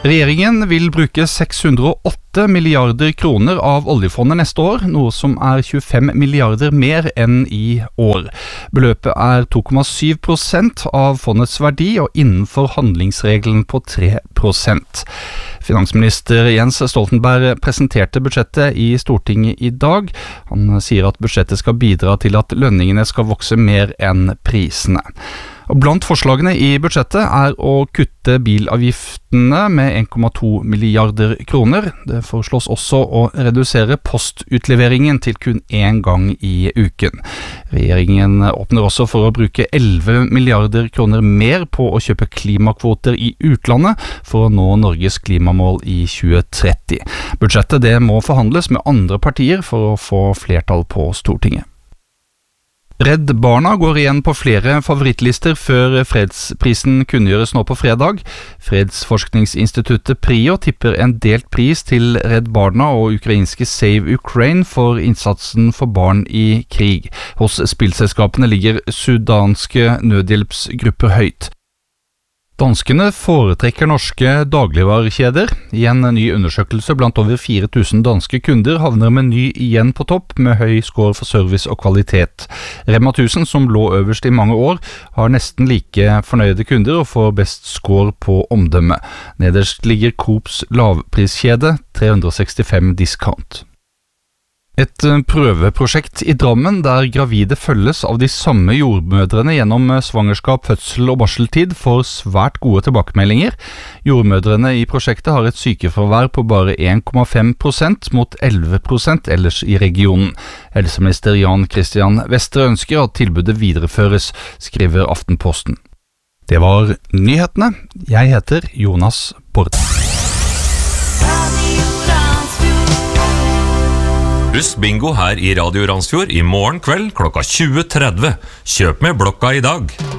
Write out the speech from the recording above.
Regjeringen vil bruke 608 milliarder kroner av oljefondet neste år, noe som er 25 milliarder mer enn i år. Beløpet er 2,7% av fondets verdi og innenfor handlingsregelen på 3%. Finansminister Jens Stoltenberg presenterte budsjettet i Stortinget i dag. Han sier at budsjettet skal bidra til at lønningene skal vokse mer enn prisene. Og blant forslagene i budsjettet er å kutte bilavgiftene med 1,2 milliarder kroner. Det foreslås også å redusere postutleveringen til kun én gang i uken. Regjeringen åpner også for å bruke 11 milliarder kroner mer på å kjøpe klimakvoter i utlandet for å nå Norges klimamål i 2030. Budsjettet det må forhandles med andre partier for å få flertall på Stortinget. Redd Barna går igjen på flere favorittlister før fredsprisen kunngjøres nå på fredag. Fredsforskningsinstituttet PRIO tipper en delt pris til Redd Barna og ukrainske Save Ukraine for innsatsen for barn i krig. Hos spillselskapene ligger sudanske nødhjelpsgrupper høyt. Danskene foretrekker norske dagligvarekjeder. I en ny undersøkelse blant over 4000 danske kunder havner Meny igjen på topp med høy score for service og kvalitet. Rema 1000, som lå øverst i mange år, har nesten like fornøyde kunder og får best score på omdømme. Nederst ligger Coops lavpriskjede, 365 discount. Et prøveprosjekt i Drammen der gravide følges av de samme jordmødrene gjennom svangerskap, fødsel og barseltid får svært gode tilbakemeldinger. Jordmødrene i prosjektet har et sykefravær på bare 1,5% mot 11% ellers i regionen. Helseminister Jan Christian Vestre ønsker at tilbudet videreføres, skriver Aftenposten. Det var nyhetene. Jeg heter Jonas Borde. Husk bingo her i Radio Randsfjord i morgen kveld klokka 20.30. Kjøp med blokka i dag.